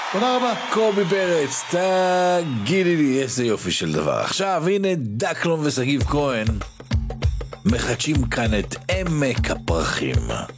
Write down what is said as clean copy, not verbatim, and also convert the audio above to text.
תודה רבה. קובי פרץ, תגידי לי איזה יופי של דבר. עכשיו הנה דקלון וסגיב כהן מחדשים כאן את עמק הפרחים.